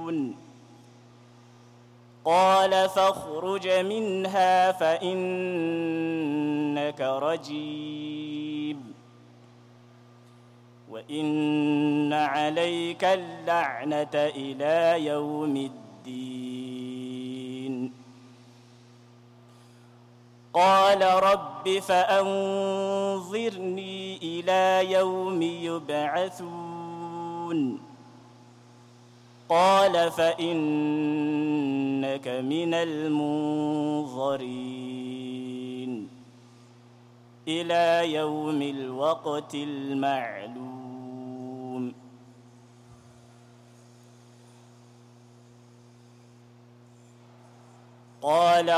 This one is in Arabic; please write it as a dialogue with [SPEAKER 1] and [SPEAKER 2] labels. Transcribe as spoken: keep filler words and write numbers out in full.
[SPEAKER 1] قال فاخرج منها فإنك رجيم وإن عليك اللعنة إلى يوم الدين قال رب فأنظرني إلى يوم يبعثون قال فإنك من المنظرين إلى يوم الوقت المعلوم قال